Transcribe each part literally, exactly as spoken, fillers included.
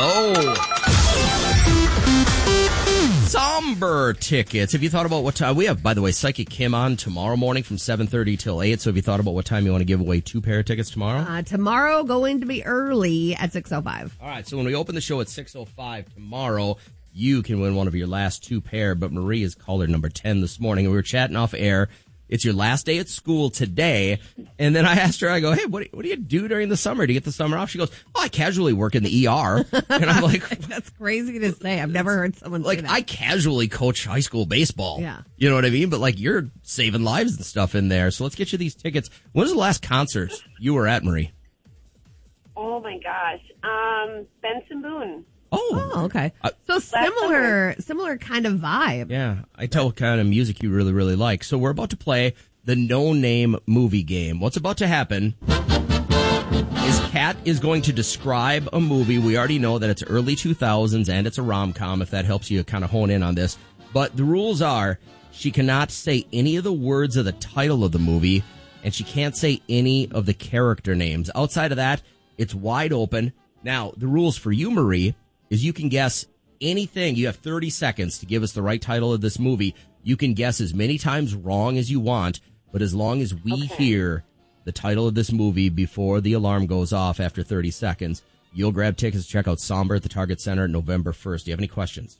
Oh. Somber tickets. Have you thought about what time? We have, by the way, Psychic Kim on tomorrow morning from seven thirty till eight. So have you thought about what time you want to give away two pair of tickets tomorrow? Uh, tomorrow going to be early at six oh five. All right. So when we open the show at six oh five tomorrow, you can win one of your last two pair. But Marie is caller number ten this morning. And we were chatting off air. It's your last day at school today. And then I asked her, I go, hey, what do, what do you do during the summer? Do you get the summer off? She goes, oh, I casually work in the E R. And I'm like, that's crazy to say. I've never heard someone like, say that. I casually coach high school baseball. Yeah. You know what I mean? But like, you're saving lives and stuff in there. So let's get you these tickets. When was the last concert you were at, Marie? Oh my gosh. Um, Benson Boone. Oh, oh okay. Uh, so similar, similar kind of vibe. Yeah, I tell what kind of music you really, really like. So we're about to play the No Name movie game. What's about to happen is Kat is going to describe a movie. We already know that it's early two thousands and it's a rom-com, if that helps you kind of hone in on this. But the rules are she cannot say any of the words of the title of the movie, and she can't say any of the character names. Outside of that, it's wide open. Now, the rules for you, Marie, is you can guess anything. You have thirty seconds to give us the right title of this movie. You can guess as many times wrong as you want, but as long as we okay. hear the title of this movie before the alarm goes off after thirty seconds, you'll grab tickets to check out Somber at the Target Center November first. Do you have any questions?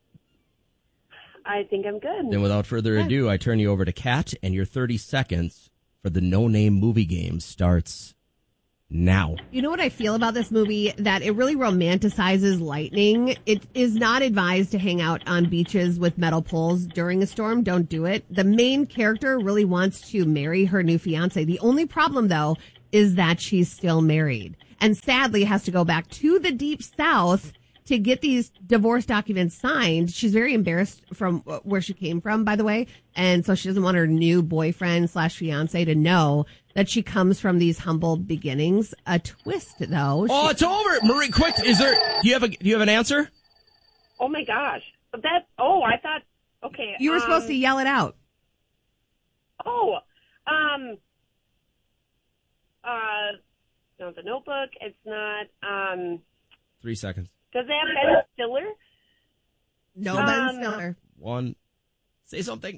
I think I'm good. Then without further ado, I turn you over to Kat, and your thirty seconds for the No Name movie game starts now. You know what I feel about this movie? That it really romanticizes lightning. It is not advised to hang out on beaches with metal poles during a storm. Don't do it. The main character really wants to marry her new fiance. The only problem, though, is that she's still married and sadly has to go back to the deep south to get these divorce documents signed. She's very embarrassed from where she came from, by the way. And so she doesn't want her new boyfriend slash fiance to know that she comes from these humble beginnings. A twist, though. Oh, she- it's over. Marie, quick. Is there, do you have a, do you have an answer? Oh my gosh. That, oh, I thought, okay. You were um, supposed to yell it out. Oh, um, uh, no, The Notebook. It's not, um. Three seconds. Does it have Ben Stiller? No, um, Ben Stiller. One. Say something.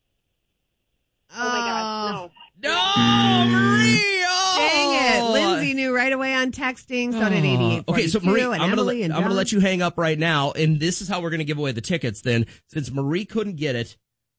Oh, my gosh, no. No, Marie! Oh! Dang it. Lindsay knew right away on texting. So did eighty-eight forty-two. Okay, so Marie, and I'm Emily gonna and I'm gonna John. let you hang up right now, and this is how we're gonna give away the tickets. Then, since Marie couldn't get it,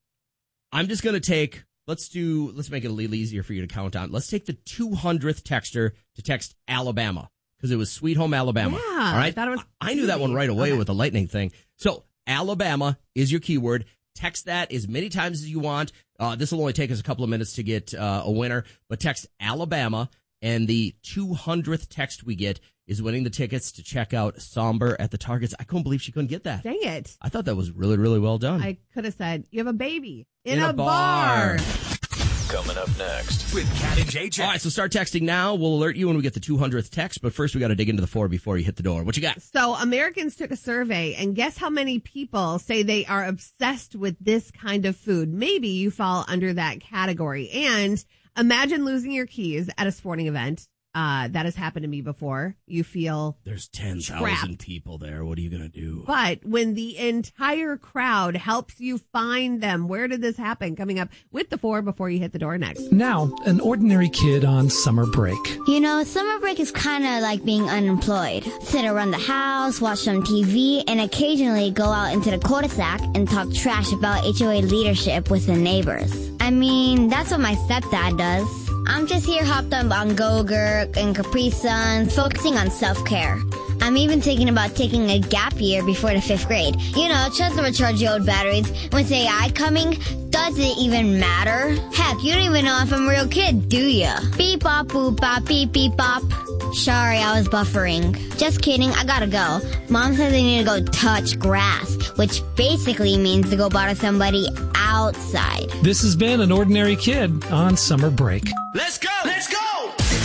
I'm just gonna take. Let's do. Let's make it a little easier for you to count on. Let's take the two hundredth texter to text Alabama because it was Sweet Home Alabama. Yeah, all right. I thought it was I knew that one right away okay. with the lightning thing. So Alabama is your keyword. Text that as many times as you want. Uh, this will only take us a couple of minutes to get uh, a winner, but text Alabama, and the two hundredth text we get is winning the tickets to check out Somber at the Targets. I couldn't believe she couldn't get that. Dang it. I thought that was really, really well done. I could have said, you have a baby in, In a, a bar. bar. Coming up next with Kat and J J. All right, so start texting now. We'll alert you when we get the two hundredth text, but first we got to dig into the four before you hit the door. What you got? So Americans took a survey, and guess how many people say they are obsessed with this kind of food? Maybe you fall under that category. And imagine losing your keys at a sporting event. Uh, that has happened to me before. You feel There's ten thousand trapped. people there. What are you going to do? But when the entire crowd helps you find them, where did this happen? Coming up with the four before you hit the door next. Now, an ordinary kid on summer break. You know, summer break is kind of like being unemployed. Sit around the house, watch some T V, and occasionally go out into the cul-de-sac and talk trash about H O A leadership with the neighbors. I mean, that's what my stepdad does. I'm just here hopped up on Go-Gurt and Capri Sun, focusing on self-care. I'm even thinking about taking a gap year before the fifth grade. You know, just to recharge the old batteries. With A I coming, does it even matter? Heck, you don't even know if I'm a real kid, do ya? Beep bop boop bop beep beep bop. Sorry, I was buffering. Just kidding, I gotta go. Mom says I need to go touch grass, which basically means to go bother somebody outside. This has been An Ordinary Kid on Summer Break. Let's go! Let's go!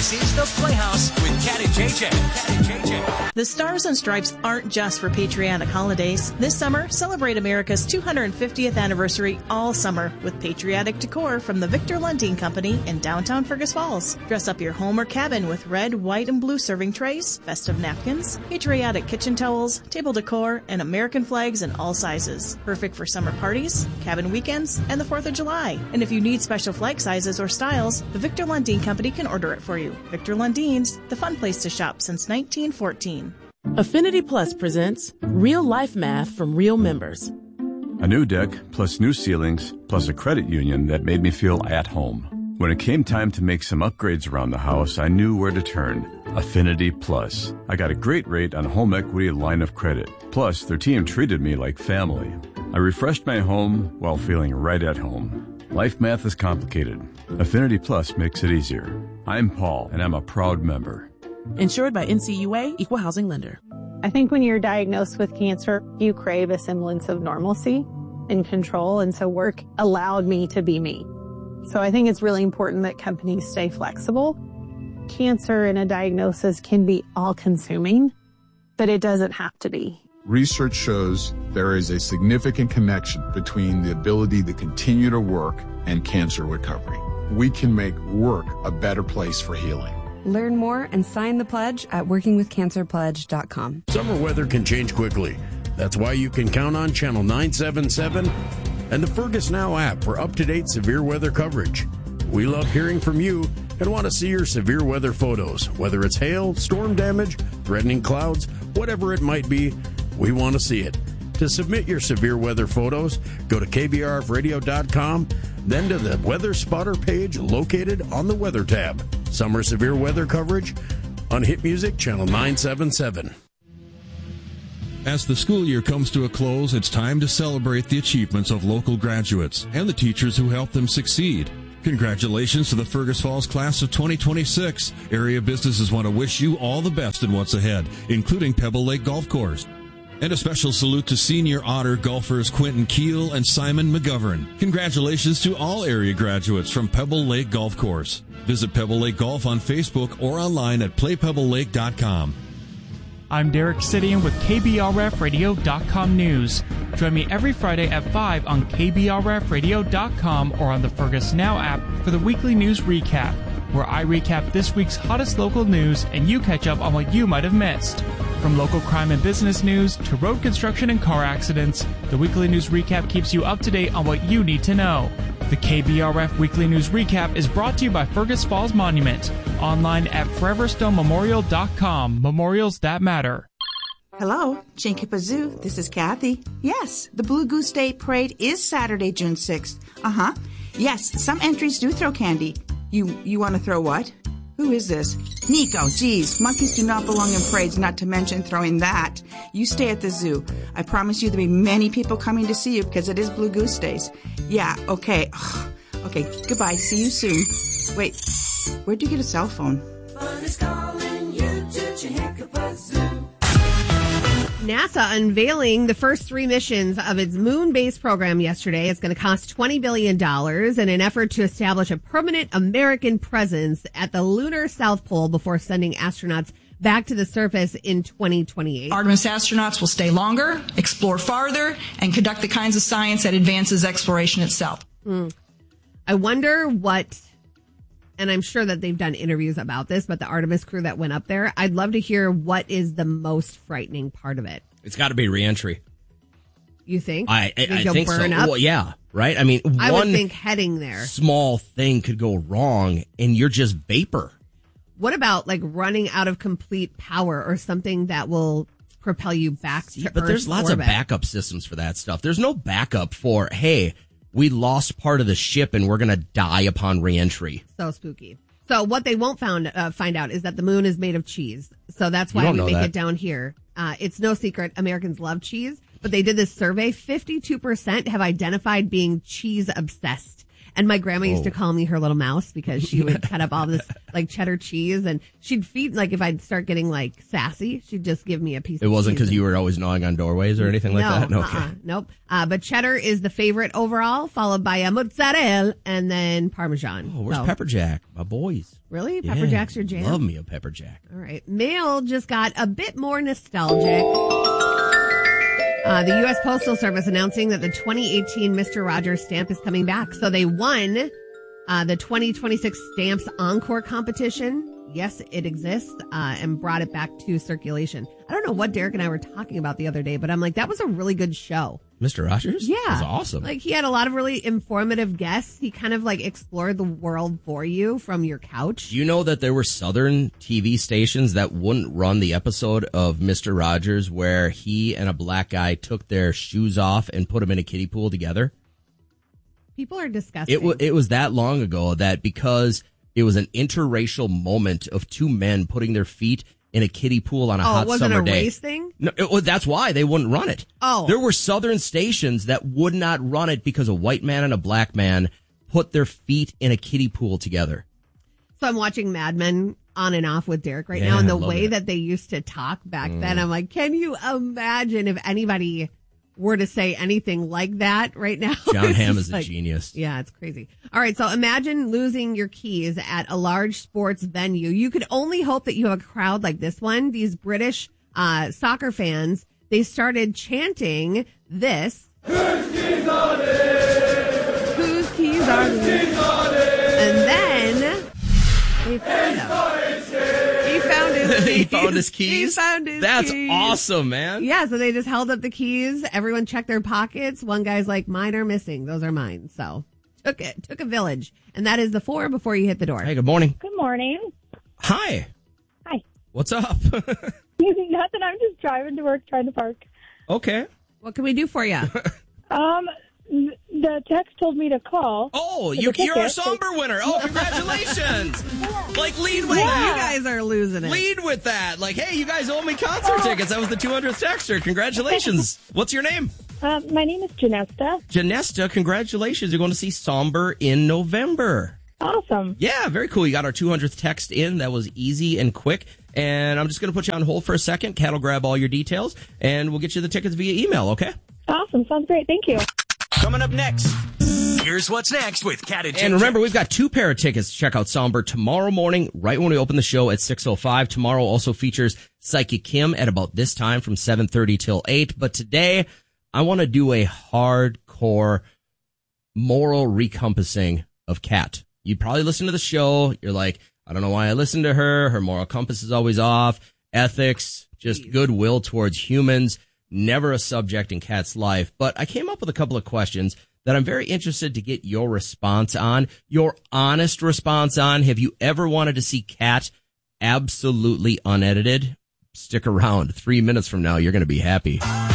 This is The Playhouse with Cat and J J. Cat and J J. The Stars and Stripes aren't just for patriotic holidays. This summer, celebrate America's two hundred fiftieth anniversary all summer with patriotic decor from the Victor Lundin Company in downtown Fergus Falls. Dress up your home or cabin with red, white, and blue serving trays, festive napkins, patriotic kitchen towels, table decor, and American flags in all sizes. Perfect for summer parties, cabin weekends, and the fourth of July. And if you need special flag sizes or styles, the Victor Lundin Company can order it for you. Victor Lundin's, the fun place to shop since nineteen fourteen. Affinity Plus presents Real Life Math from Real Members. A new deck, plus new ceilings, plus a credit union that made me feel at home. When it came time to make some upgrades around the house, I knew where to turn. Affinity Plus. I got a great rate on a home equity line of credit. Plus, their team treated me like family. I refreshed my home while feeling right at home. Life math is complicated. Affinity Plus makes it easier. I'm Paul, and I'm a proud member. Insured by N C U A, Equal Housing Lender. I think when you're diagnosed with cancer, you crave a semblance of normalcy and control, and so work allowed me to be me. So I think it's really important that companies stay flexible. Cancer and a diagnosis can be all-consuming, but it doesn't have to be. Research shows there is a significant connection between the ability to continue to work and cancer recovery. We can make work a better place for healing. Learn more and sign the pledge at working with cancer pledge dot com. Summer weather can change quickly. That's why you can count on Channel nine seven seven and the Fergus Now app for up-to-date severe weather coverage. We love hearing from you and want to see your severe weather photos. Whether it's hail, storm damage, threatening clouds, whatever it might be, we want to see it. To submit your severe weather photos, go to K B R F radio dot com, then to the Weather Spotter page located on the Weather tab. Summer severe weather coverage on Hit Music Channel nine seven seven. As the school year comes to a close, it's time to celebrate the achievements of local graduates and the teachers who helped them succeed. Congratulations to the Fergus Falls class of twenty twenty-six. Area businesses want to wish you all the best in what's ahead, including Pebble Lake Golf Course. And a special salute to senior Otter golfers Quentin Keel and Simon McGovern. Congratulations to all area graduates from Pebble Lake Golf Course. Visit Pebble Lake Golf on Facebook or online at play pebble lake dot com. I'm Derek Sidian with K B R F radio dot com News. Join me every Friday at five on K B R F radio dot com or on the Fergus Now app for the weekly news recap, where I recap this week's hottest local news and you catch up on what you might have missed. From local crime and business news to road construction and car accidents, the weekly news recap keeps you up to date on what you need to know. The K B R F Weekly News Recap is brought to you by Fergus Falls Monument. Online at forever stone memorial dot com. Memorials that matter. Hello, Chinkipa Zoo. This is Kathy. Yes, the Blue Goose Day Parade is Saturday, June sixth. Uh-huh. Yes, some entries do throw candy. You you want to throw what? Who is this? Nico, geez, monkeys do not belong in parades, not to mention throwing that. You stay at the zoo. I promise you there'll be many people coming to see you because it is Blue Goose Days. Yeah, okay. Ugh. Okay, goodbye. See you soon. Wait, where'd you get a cell phone? Fun is calling you to Chinkipa Zoo. NASA unveiling the first three missions of its moon-based program yesterday. It's going to cost twenty billion dollars in an effort to establish a permanent American presence at the lunar South Pole before sending astronauts back to the surface in twenty twenty-eight. Artemis astronauts will stay longer, explore farther, and conduct the kinds of science that advances exploration itself. Mm. I wonder what... And I'm sure that they've done interviews about this, but the Artemis crew that went up there, I'd love to hear what is the most frightening part of it. It's got to be reentry. You think? I, I, I think burn so. Up? Well, yeah, right? I mean, I one would think heading there. Small thing could go wrong, and you're just vapor. What about like running out of complete power or something that will propel you back to But Earth's there's lots orbit? of backup systems for that stuff. There's no backup for, hey, we lost part of the ship and we're going to die upon reentry. So spooky. So what they won't found, uh, find out is that the moon is made of cheese. So that's why we make that. it down here. Uh, it's no secret Americans love cheese, but they did this survey. fifty-two percent have identified being cheese obsessed. And my grandma used Oh. to call me her little mouse because she would cut up all this like cheddar cheese, and she'd feed, like if I'd start getting like sassy, she'd just give me a piece It of cheese. wasn't because you were always gnawing on doorways or anything like no, that? Okay. uh-uh, nope. Uh, but cheddar is the favorite overall, followed by a mozzarella and then Parmesan. Oh, where's So- Pepper Jack? My boys. Really? Yeah, Pepper Jack's your jam? Love me a Pepper Jack. All right. Mail just got a bit more nostalgic. Uh, the U S Postal Service announcing that the twenty eighteen Mister Rogers stamp is coming back. So they won uh, the twenty twenty-six Stamps Encore competition. Yes, it exists, uh, and brought it back to circulation. I don't know what Derek and I were talking about the other day, but I'm like, that was a really good show. Mister Rogers? Yeah. That's awesome. Like, he had a lot of really informative guests. He kind of like explored the world for you from your couch. Do you know that there were Southern T V stations that wouldn't run the episode of Mister Rogers where he and a black guy took their shoes off and put them in a kiddie pool together? People are disgusting. It, w- it was that long ago that because it was an interracial moment of two men putting their feet in a kiddie pool on a oh, hot it wasn't summer a day. race thing? No, it, well, that's why they wouldn't run it. Oh. There were Southern stations that would not run it because a white man and a black man put their feet in a kiddie pool together. So I'm watching Mad Men on and off with Derek right Yeah, now, and the I love way it. that they used to talk back Mm. then, I'm like, can you imagine if anybody were to say anything like that right now? John It's Hamm just is a like- genius. Yeah, it's crazy. All right, so imagine losing your keys at a large sports venue. You could only hope that you have a crowd like this one. These British uh, soccer fans, they started chanting this. Whose keys are these? Whose keys are these? And then they found them. He found his keys. He found his keys? He found his That's keys. awesome, man. Yeah, so they just held up the keys. Everyone checked their pockets. One guy's like, mine are missing. Those are mine. So took it, took a village. And that is the four before you hit the door. Hey, good morning. Good morning. Hi. Hi. What's up? Nothing. I'm just driving to work, trying to park. Okay. What can we do for you? Um, the text told me to call. Oh, for you, the you're a ticket. Somber winner. Oh, congratulations. Like, lead with Like, that. you guys are losing it. Lead with that. Like, hey, you guys owe me concert tickets. That was the two hundredth texter. Congratulations. What's your name? Uh, my name is Janesta. Janesta, congratulations. You're going to see Somber in November. Awesome. Yeah, very cool. You got our two hundredth text in. That was easy and quick. And I'm just going to put you on hold for a second. Kat will grab all your details, and we'll get you the tickets via email, okay? Awesome. Sounds great. Thank you. Coming up next, here's what's next with Kat and J J. And remember, we've got two pair of tickets to check out Somber tomorrow morning, right when we open the show at six oh five. Tomorrow also features Psychic Kim at about this time from seven thirty till eight. But today, I want to do a hardcore moral recompassing of Kat. You probably listen to the show. You're like, I don't know why I listen to her. Her moral compass is always off. Ethics, just goodwill towards humans. Never a subject in Kat's life. But I came up with a couple of questions that I'm very interested to get your response on, your honest response on. Have you ever wanted to see Kat absolutely unedited? Stick around. Three minutes from now, you're going to be happy.